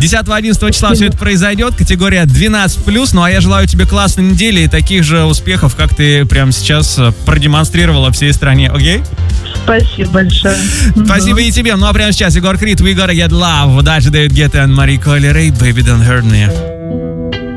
10-11 числа все это произойдет, категория 12+, ну а я желаю тебе классной недели и таких же успехов, как ты прямо сейчас продемонстрировала всей стране, окей? Спасибо большое. Спасибо и тебе. Ну а прямо сейчас Егор Крид, We Gotta Get Love. Дальше Дэвид Гетта и Мари Колли Рэй, Baby Don't Hurt Me.